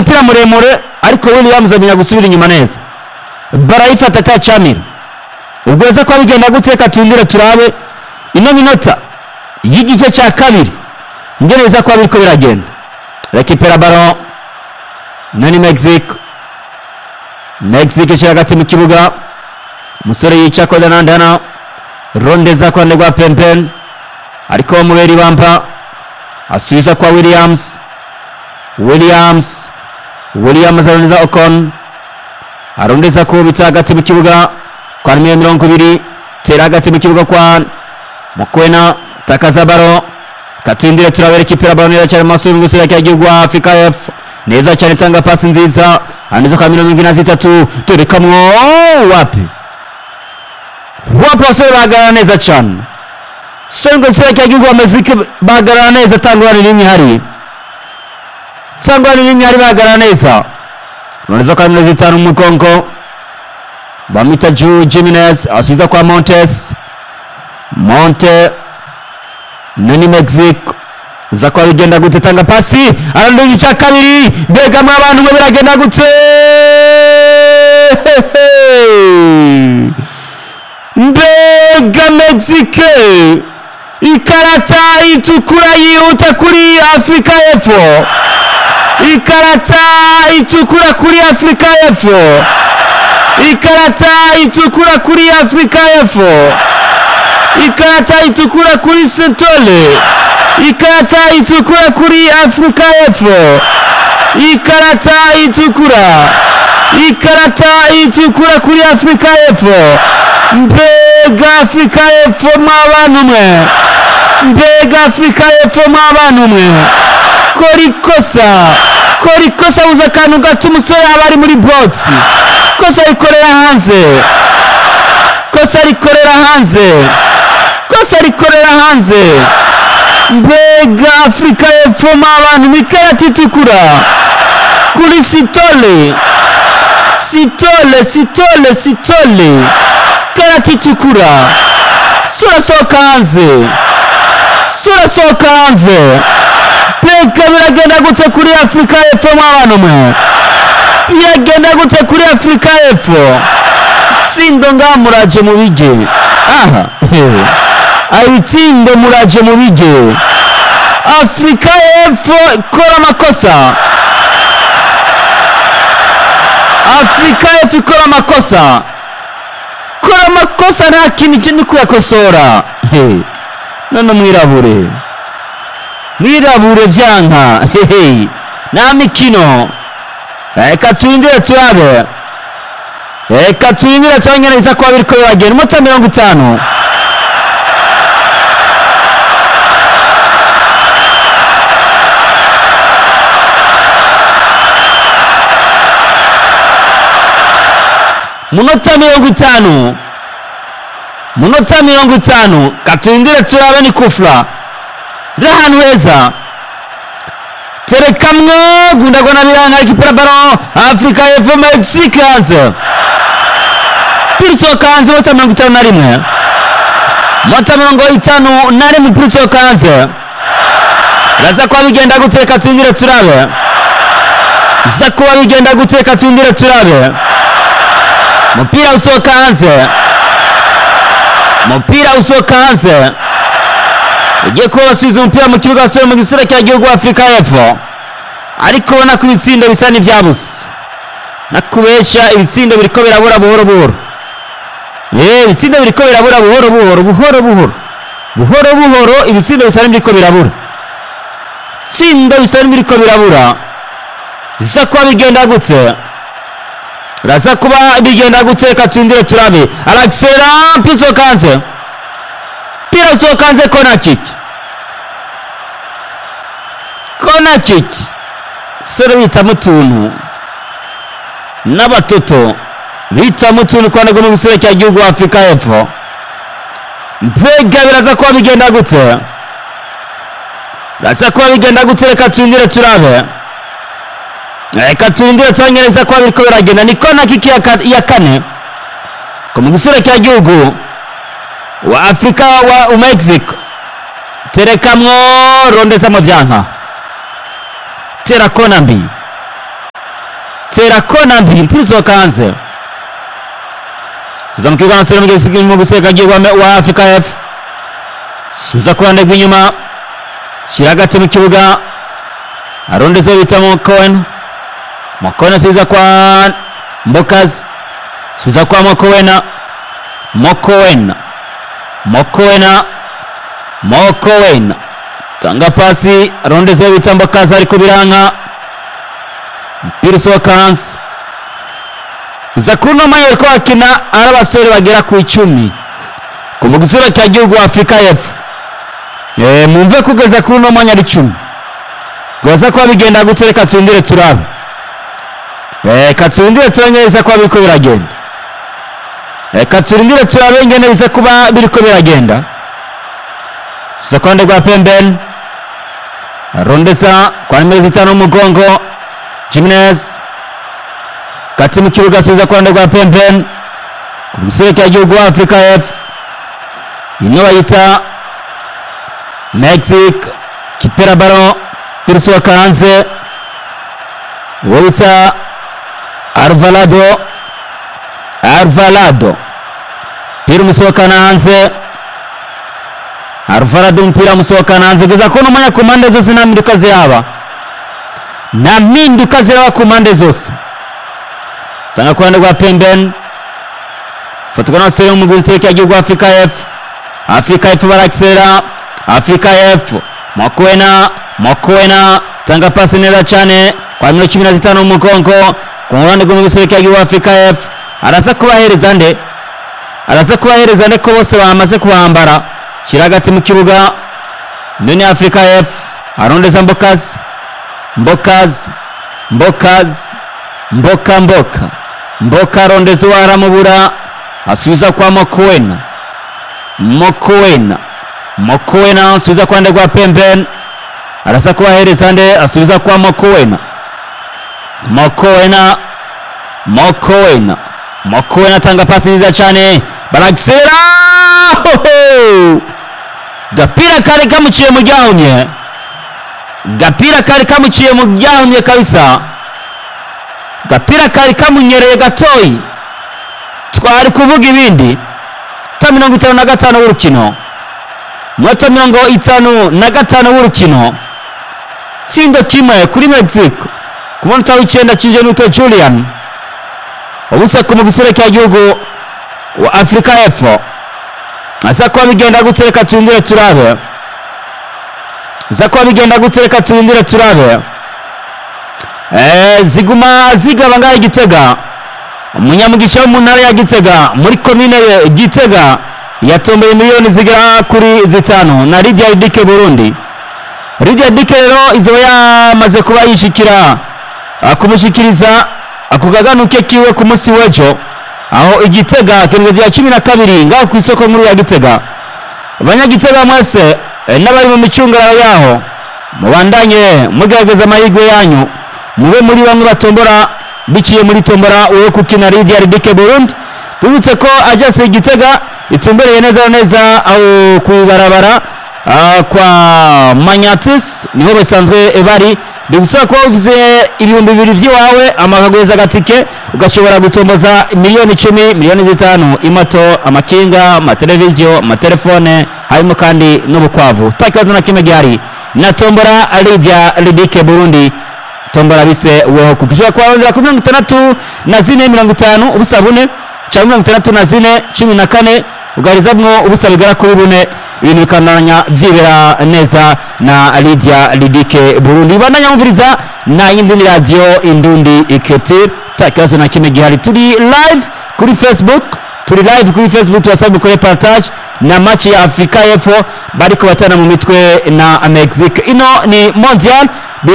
umupira muremure ariko Williams amenya gusubira inyuma neza barayifata atacamira ubwo yaza kwa bigenda guteka tundire turabe ino minota y'igice cya kabiri ngereza kwa biriko biragenda récupérer ballon nani Mexique ishira hagati mu kibuga musore yica ko danandana rondeza kwa ndegwa Pempen ariko muberi bampa asubiza kwa Williams arondeza Ocon arondeza ko bita hagati mu kibuga kwa 20 tera hagati mu kibuga kwa Mokwena takaza baro katindire turabere kipira baro neza cyane masuri ngusira cyagirwa Africa F neza cyane tanga pasi nziza anizo ka 23 turekamwo wapi wasore bagara neza cyane songo sira cyagirwa Mexique bagara neza tangwari rimwe hari bagara neza noneza ka 25 umukonko bamita Jimenez asubiza kwa Monte nani Mexique zakwa bigenda gute tanga pasi arandungi cha kabiri bega mu abantu mwe biragenda gute mbega Mexique ikarata itukura yihuta kuri Africa F ikarata itukura kuri Africa F ikarata itukura kuri Africa F ikarata itukura kuri Sentole ikarata itukura kuri Africa F ikarata itukura kuri Africa F mbega Africa F mw'abantu mwe korikosa uza kantu gato umusore abari muri box kosa rikorera hanze mbega Africa F mw'abantu mikarata itukura kuri Sitole karata itukura surasohoka hanze mbega biragenda gute kuri Africa F mw'abantu mwe tsindo ngamuraje mu bige ayitsindo muraje mu bige Africa F kora makosa nta kintu kindi kuyakosora none mwirabure byanka nta mikino reka turindire turabe neza kwa biriko biragenda umunota 50 munota 50 katindire turabe ni kufla rahan weza terekamwo gundagona biranga ikipira baro Africa F Mexique hanze pirso kanze munota 51 pirso kanze raza kwa bigenda guteka tindire turabe mupira usohoka hanze ugiye kuba basubiza umupira mu kibuga wasore mu gisura cya gihugu Africa F ariko ubona ko ibitsindo bisa n'ivyabuze nakubesha ibitsindo biriko birabura buhoro ibitsindo biriko birabura buhoro ibitsindo bisa n'ibiriko birabura zisa kuba bigenda gutse raza kuba bigenda guteka tundire turabe Alexera piso kanze kona kick sore bita mutuntu n'abatoto bita mutuntu kwanda go mu gisore cya gihugu Africa F mbega biraza kuba bigenda gutse reka tundire turabe twanyereza kwa biriko biragenda ni kona kick ya kane ko mu gisore cya gihugu wa Africa wa Mexique terekamwo rondeza mu byanka tera kona mbi batera kona mbi mpira usohoka hanze. Tuzamukirwa na sore mu guseka giye wa Africa F. Suza kwande rw'inyuma shira hagati mu kibuga arondeze bita Mokoena. Mokoena suza kwa Mbokazi, suza kwa Mokoena tanga pasi arondeze bita Mbokazi ariko biranka mpira usohoka hanze. Zakuno mayo ko akina arabasore bagera ku 10 ku mugusura cya gihugu Africa F. Mumve kugeza kuno mwanya ari 10 goza kwa bigenda gutereka tundire turabe katundire turanyeza kwa biko biragenda katundire turabe ngene bize kuba biriko biragenda. Sekonde kwa pembeni arondeza kwa nimero 5 mugongo Jimenez kati mu kibuga suza kwande kwa pembeni ku mugusura cya gihugu Africa F. Ino bayita Mexique kipera baro pirso kanze wita Arvalado pira musoka nanze Arvalado mpira musoka nanze geza kono manya komande zose na minduka ziraba ku mande zose tanga kwande kwa pembeni fotukana sere mu gusura cya gihugu Africa F barakisera Africa F. Mokoena tanga pasi neza cyane kwa 15 umugongo ku ruhande rw'umugisore cya Africa F. Araza kubahereza nde ko bose bamaze kuhambara shira hagati mu kibuga ndoni Africa F. Arondeza Mboka arondeza waramubura asubiza kwa Mokoena asubiza kwa ndegwa pembeni arasa kubahereza nde asubiza kwa Mokoena tanga pasi nziza cyane baragisera gapira kari kamuciye mu ryahumye kabisa gapira kari kamunyereye gatoyi twari kuvuga ibindi. 55 w'urukino mwata 55 w'urukino tsindo kimwe kuri Mexico ku munota w'icenda cinje n'uto Julian ubusa ku mugusore cya gihugu wa Africa F. Asa kwa bigenda gutereka tundire turabe ziguma zigaba ngaye Gitega umunyamugisha w'umunara ya Gitega muri komine Gitega yatombeye miliyoni zigera kuri 5 na Lydia Ridike Burundi. Lydia Ridike rero izo yamaze kuba yishikira kumushikiriza akugaganuke kiwe ku munsi wejo aho Igitega kirwe ya 12 ngaho ku isoko muri ya Gitega. Abanyagitega mwese n'abari mu micungara yaho mubandanye mugerageza amahirwe yanyu mube muri bamwe batombora biciye muri tombora uwo kukina Lydia Ridike Burundi. Tubutse ko ajase Gitega itumbereye neza au kubarabara kwa Manyatis niho basanzwe bari bigusaba ko uvuze ibihumbi 2 by'iwawe amakagweza gatike ugashobora gutomboza miliyoni 10 miliyoni 5 imato amakinga amateleviziyo amatelefone harimo kandi n'ubukwavu takazo na kimwe gihari na tombora Lydia Ridike Burundi tombora bise weho kukishobora kwandira 64 na 450 ubusabune cyangwa 64 na 414 ugarizamwo ubusabigara kuri bune ibintu bikananya byibera neza na Lydia Ridike Burundi. Bananyamviriza na yindi radio Indundi Ikete takazo na kimwe gihari turi live kuri Facebook tuwasabu kuri partage na match ya Africa F bariko batana mu mitwe na Mexique. Ino ni Mondial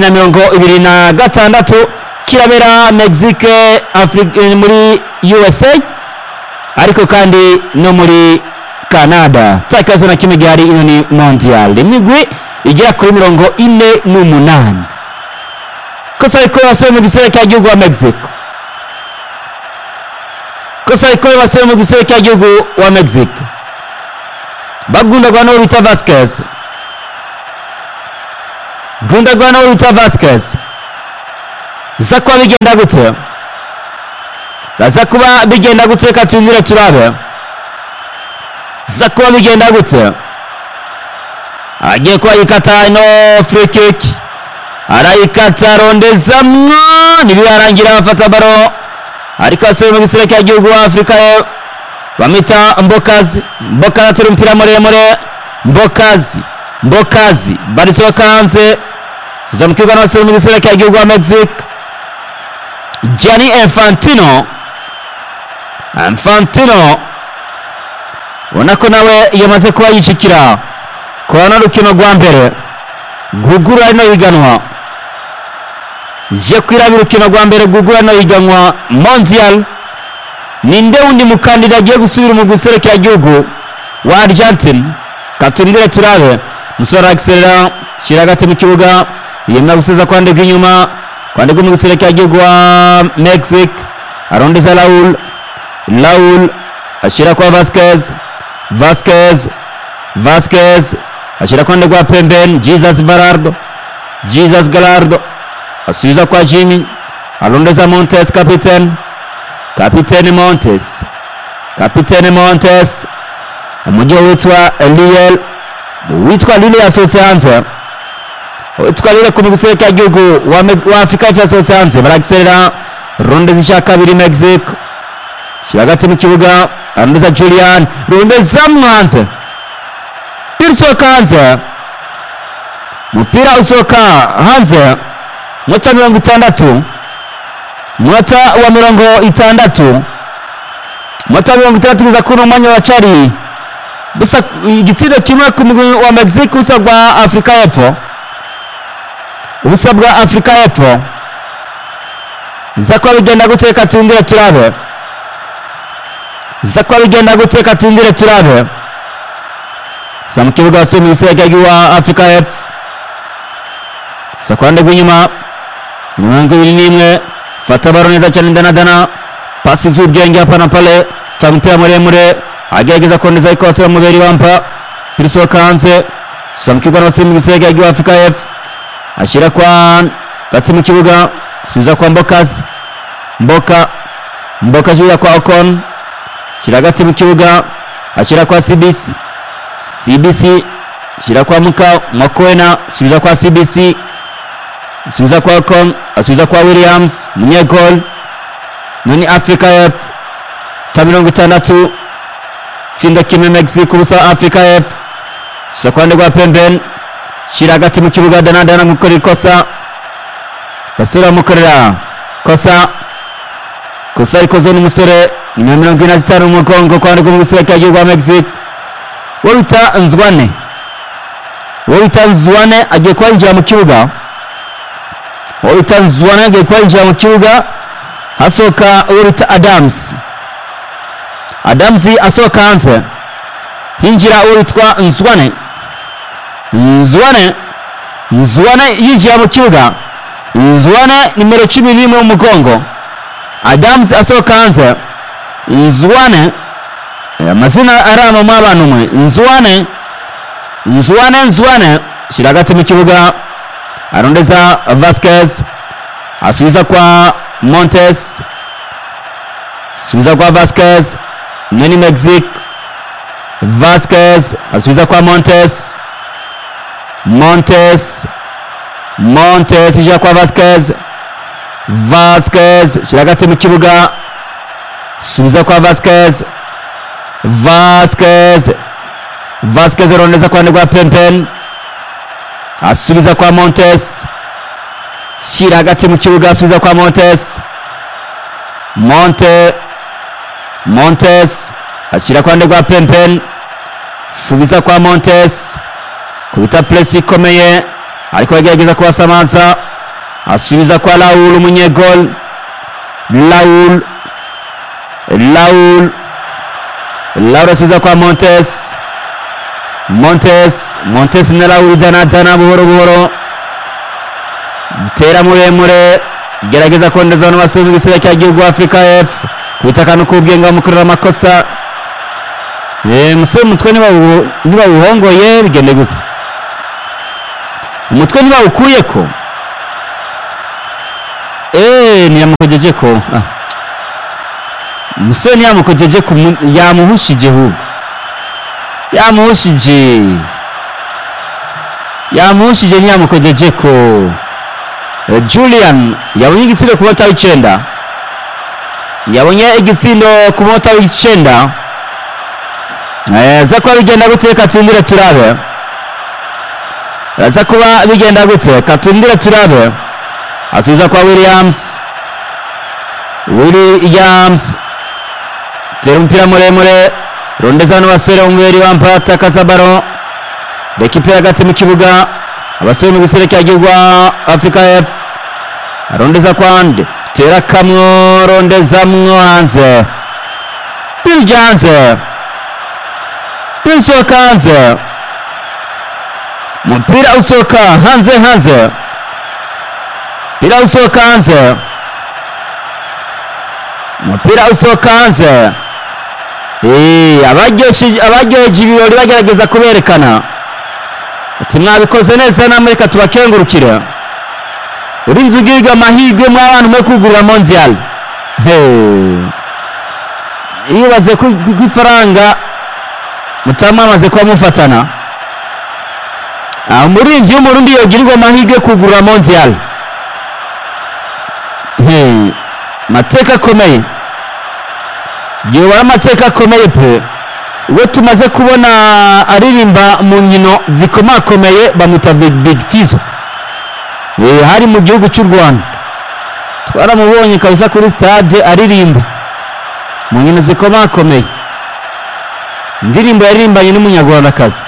2026 kirabera Mexique Africa muri USA ariko kandi no muri Canada takazo na kimwe gihari. Ino ni Mondial imigwi igera kuri 48 kosa iko yasome mu gisere cya gihugu wa Mexico bagunda gwa no Rita Vasquez zakwa bigenda gute Raza kuba bigenda gute katumire turabe. Zakuba bigenda gute. Agiye kwa ikata ino free kick. Arayikata rondeza mwa nibirangira afata baro. Ariko asubira mu gisirikare cy'igihugu wa Afrika bamita Mbokazi. Mbokazi atera umupira muremure. Mbokazi barisohoka hanze. Zamukirwa n'abasore mu gisirikare cy'igihugu wa Mexique. Gianni Infantino ubona nawe yamaze kuba yishikira kubona rukino rwa mbere gugura no higanwa je kwirabira rukino rwa mbere gugura no higanwa mondial. Ninde wundi mukandida agiye gusubira mu guserekera igihugu wa Argentine? Katundire turabe. Musora Axel shiragate mu kibuga yemna gusiza kwandega inyuma kwandega mu guserekera igihugu wa Mexique. Arondeza Raul ashira kwa Vasquez ashira kwandega pembeni Jesus Gallardo asubiza kwa Jimmy. Arondeza Montes Kapiteni Montes umujyo witwa Lille yasohotse hanze. Witwa Lille ku guserekera igihugu wa Afrika yasohotse hanze. Baragiserera ronde zisha kabiri Mexique. Shiragati mu kibuga arondeza Julian rondeza mwanze. Pirsoka hanze. Mupira usoka hanze. Munota 60. Munota wa 60. Munota 60 biza kuno mwanya wa chari. Busa igitsina kimwe ku mugwi wa Mexique usabwa Afrika y'Epfo. Usabwa Afrika y'Epfo. Zakwa bigenda guteka tundire turabe. Samukibuga asoma isega wa Afrika y'Epfo. Sakwande gunyuma. Mwangu n'imwe fata baro neza cyane ndana pasi z'ubwenge hapa na pale tampira muremure agerageza kondeza ikose mu mubiri wampa Pirsoka hanze. Samukibuga n'asoma isega wa Afrika y'Epfo ashira kwa kati mu kibuga subiza kwa Mboka jura kwa Ocon shira gati mu kibuga ashira kwa CBC shira kwa Makwena subiza kwa CBC subiza kwa Ocon asubiza kwa Williams munyegol nani Afrika y'Epfo 60 tsinda kimwe Mexico ubusa Afrika y'Epfo sakwande kwa pembeni shira gati mu kibuga dana gukora ikosa basura mukorera kosa ikoze n'umusore ni 45 mu Kongo kwande ku guserekera igihugu wa Mexique. Wabita Nzwane agiye kwinjira mu kibuga. Hasoka wabita Adams asoka hanze. Hinjira wabitwa Nzwane yinjira mu kibuga. Nzwane nimero 11 mu Mugongo. Adams asoka hanze. Nzwane amazina arama mu abantu mwe. Nzwane shiragati mu kibuga arondeza Vasquez asubiza kwa Montes. Nani Mexique. Vasquez asubiza kwa Montes ija kwa Vasquez shiragati mu kibuga subiza kwa Vasquez rondeza kwa ndegwa pempen asubiza kwa Montes shiragati mu kibuga asubiza kwa Montes ashira kwa ndegwa pempen subiza kwa Montes kubita press ikomeye ariko yagerageza kubasamaza asubiza kwa Raul umunyegol Raul asubiza kwa Montes na Raul dana buhoro tera muremure gerageza kondeza no basubira igisere cya gihugu Afrika y'Epfo kubitakana kubwenga mukorera amakosa musore mutwe niba uhongoye bigende gute umutwe niba ukuyeko niyamukojeje ko Musoni yamukojeje yamuhushije hubwo yamuhushije ntiyamukojeje ko Julian yabonye igitsindo ku munota w'icenda za kuba bigenda gute katundire turabe asubiza kwa Williams tera umupira muremure rondeza n'abasore umubiri wampa takaza baro rekipera hagati mu kibuga abasore mu gisere cyagirwa Africa F rondeza kwande tera kamwo rondezamwo hanze Piljanze Pilsokanze mupira usoka hanze pira usoka hanze mupira usoka hanze abaryoheje ibirori bagerageza kuberekana ati mwabikoze neza namwe reka tubakengurukire urinze ugirwa amahirwe mw'abantu mwe kugurira mondial ibaze ku ifaranga mutamamaze kuba mufatana umurinzi w'umurundi yogirirwa amahirwe kugurira mondial mateka akomeye yobara amateka akomeye pe uwo tumaze kubona aririmba mu nkino zikomakomeye bamwita Big Fizzo hari mu gihugu cy'u Rwanda twaramubonye kabisa kuri stade aririmba mu nkino zikomakomeye indirimbo yaririmbanye n'umunyarwandakazi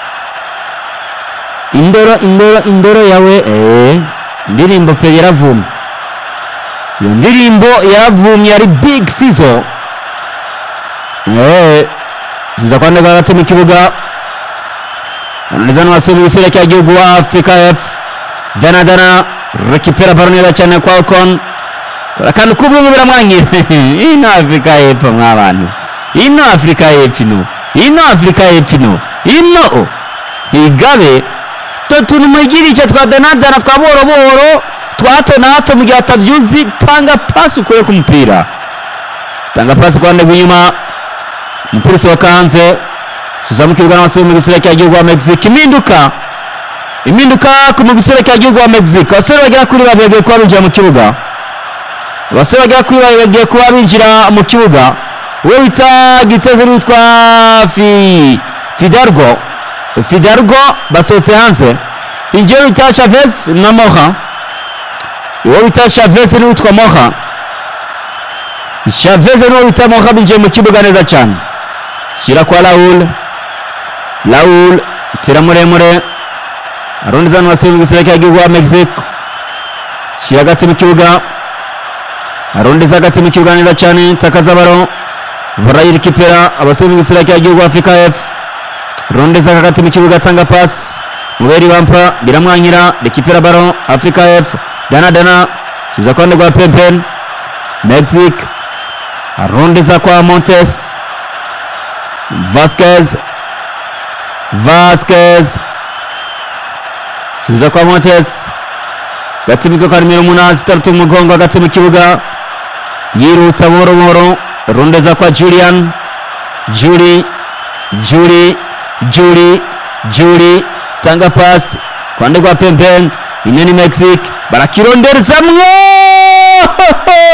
indoro yawe indirimbo pe yaravumye iyo ndirimbo yaravumye ari Big Fizzo tuza kwa neza hagati mu kibuga analiza n'abasore b'isura cy'igihugu wa Africa F Dana rekipera baro neza cyane kwa Ocon kandi kubwo biramwangira ino Africa F mw'abantu ino Africa F no igabe tuntu mugirije twa Dana twa boro twato na hato mu gihe atavyuzi tanga pasi ukore ku mupira tanga pasi kwande gunyuma umupira usohoka hanze tuzamukirwa n'abasore mu gisore cy'igihugu wa Mexique impinduka ku mu gisore cy'igihugu wa Mexique abasore bagera kuri bagiye kuba binjira mu kibuga uwo bita Giteze n'utwa Fidalgo basohotse hanze injiro bita Chavez na Moha uwo bita Chavez n'utwa Moha binjiye mu kibuga neza cyane shira kwa Raul tira muremure arondeza n'abasore mu gisere cy'igihugu wa Mexique shira hagati mu kibuga arondeza hagati mu kibuga neza cyane takaza baro barayirikipera abasore mu gisere cy'igihugu wa Africa F rondeza hagati mu kibuga tanga pass muberi bampa biramwanyira rekipera baro Africa F Dana subiza kwande kwa Pempen Mexique arondeza kwa Montes Vasquez subiza kwa Montes gatimiko karimiro munasi taratu mugongo hagati mu kibuga yirutsa buhoro rondeza kwa Julie tanga pass kwande kwa Pempen inyoni Mexique barakironderezamwo